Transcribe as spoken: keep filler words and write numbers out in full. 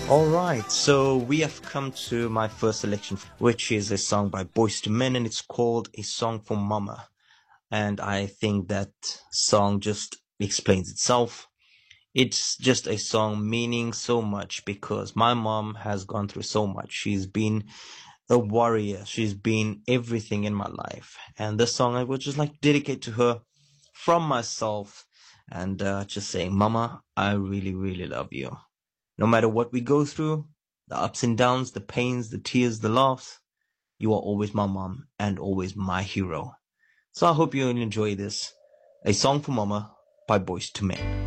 All right, so we have come to my first selection, which is a song by Boyz two Men, and it's called A Song for Mama. And I think that song just explains itself. It's just a song meaning so much because my mom has gone through so much. She's been a warrior. She's been everything in my life. And this song I would just like to dedicate to her from myself and uh, just saying, Mama, I really, really love you. No matter what we go through, the ups and downs, the pains, the tears, the laughs, you are always my mom and always my hero. So I hope you enjoy this. A Song for Mama by Boyz two Men.